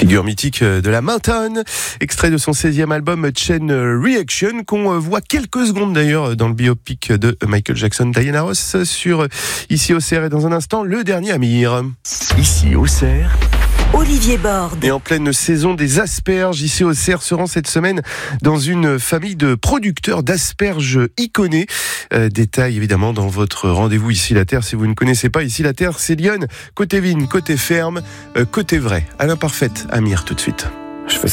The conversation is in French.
Figure mythique de la Mountain, extrait de son 16e album Chain Reaction, qu'on voit quelques secondes d'ailleurs dans le biopic de Michael Jackson, Diana Ross, sur Ici Auxerre. Et dans un instant, le dernier Amir. Ici Auxerre, Olivier Borde. Et en pleine saison des asperges, ici Auxerre se rend cette semaine dans une famille de producteurs d'asperges iconés. Détail évidemment dans votre rendez-vous Ici la Terre. Si vous ne connaissez pas Ici la Terre, c'est Lyon, côté vigne, côté ferme, côté vrai. À l'imparfaite, Amir tout de suite. je fais